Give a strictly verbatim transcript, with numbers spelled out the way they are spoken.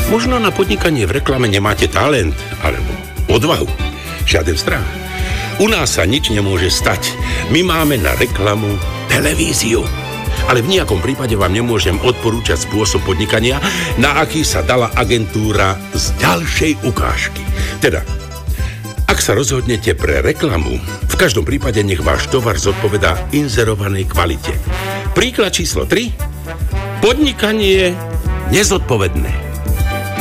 Možno na podnikanie v reklame nemáte talent alebo odvahu. Žiaden strach. U nás sa nič nemôže stať. My máme na reklamu televíziu. Ale v nejakom prípade vám nemôžem odporúčať spôsob podnikania, na aký sa dala agentúra z ďalšej ukážky. Teda, ak sa rozhodnete pre reklamu, v každom prípade nech váš tovar zodpovedá inzerovanej kvalite. Príklad číslo tri. Podnikanie nezodpovedné.